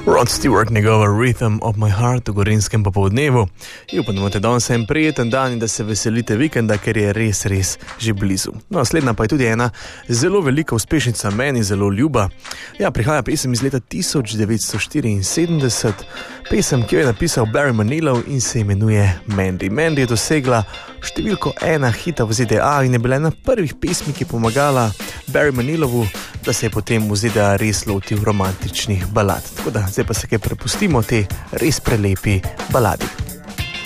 Rod Stewart, njegova Rhythm of my heart v Gorinskem popoldnevu. In upam, da imate danes en prijeten dan in da se veselite vikenda, ker je res že blizu. No, naslednja pa je tudi ena zelo velika uspešnica, meni zelo ljuba. Ja, prihaja pesem iz leta 1974, pesem, ki jo je napisal Barry Manilow in se imenuje Mandy. Mandy je dosegla številko 1 hita v ZDA in je bila ena prvih pesmi, ki je pomagala Barry Manilowu, da se je potem v ZDA res lotil romantičnih balad. Tako da, zdaj pa se kaj prepustimo te res prelepi baladi.